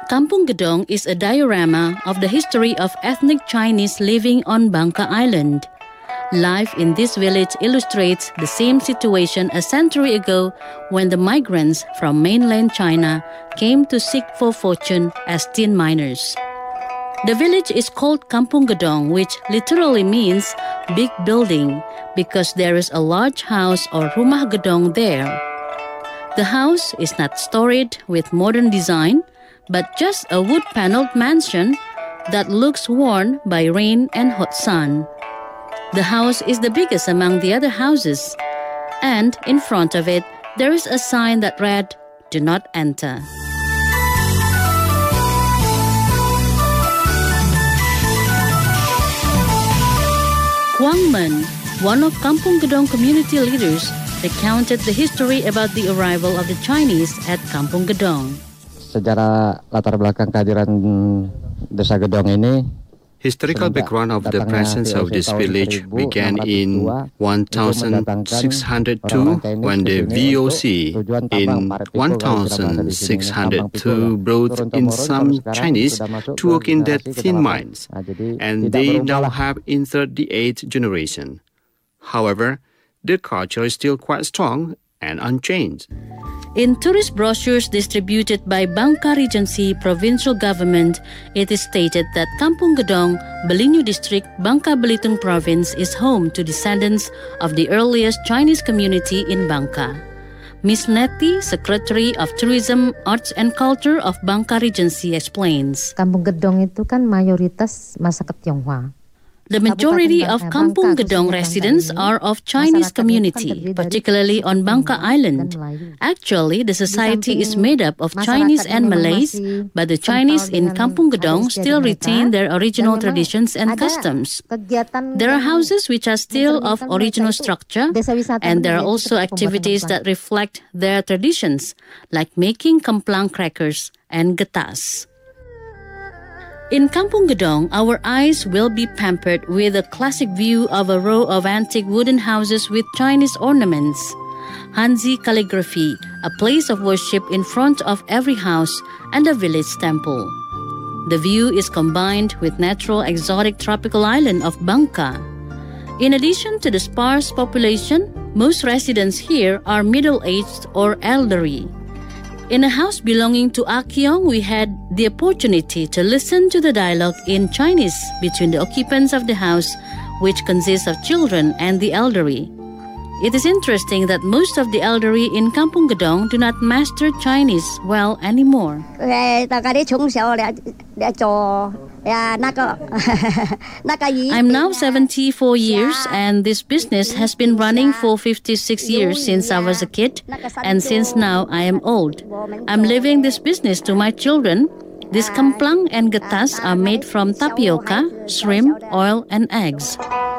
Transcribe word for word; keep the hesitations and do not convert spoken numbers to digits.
Kampung Gedong is a diorama of the history of ethnic Chinese living on Bangka Island. Life in this village illustrates the same situation a century ago when the migrants from mainland China came to seek for fortune as tin miners. The village is called Kampung Gedong, which literally means big building, because there is a large house or rumah gedong there. The house is not storied with modern design, but just a wood-paneled mansion that looks worn by rain and hot sun. The house is the biggest among the other houses, and in front of it, there is a sign that read, "Do not enter." Huang Men, one of Kampung Gedong community leaders, recounted the history about the arrival of the Chinese at Kampung Gedong. Sejarah latar belakang kehadiran Desa Gedong ini, historical background of the presence of this village began in sixteen hundred two when the V O C in sixteen hundred two brought in some Chinese to work in the tin mines, and they now have entered the eighth generation. However, the culture is still quite strong and unchanged. In tourist brochures distributed by Bangka Regency Provincial Government, it is stated that Kampung Gedong, Belinyu District, Bangka Belitung Province is home to descendants of the earliest Chinese community in Bangka. Miss Nettie, Secretary of Tourism, Arts and Culture of Bangka Regency, explains. Kampung Gedong itu kan mayoritas masyarakat Tionghoa. The majority of Kampung Gedong residents are of Chinese community, particularly on Bangka Island. Actually, the society is made up of Chinese and Malays, but the Chinese in Kampung Gedong still retain their original traditions and customs. There are houses which are still of original structure, and there are also activities that reflect their traditions, like making kemplang crackers and getas. In Kampung Gedong, our eyes will be pampered with a classic view of a row of antique wooden houses with Chinese ornaments. Hanzi calligraphy, a place of worship in front of every house, and a village temple. The view is combined with natural exotic tropical island of Bangka. In addition to the sparse population, most residents here are middle-aged or elderly. In a house belonging to Ah Kiong, we had the opportunity to listen to the dialogue in Chinese between the occupants of the house, which consists of children and the elderly. It is interesting that most of the elderly in Kampung Gedong do not master Chinese well anymore. I'm now seventy-four years, and this business has been running for fifty-six years since I was a kid, and since now I am old. I'm leaving this business to my children. This kemplang and getas are made from tapioca, shrimp, oil, and eggs.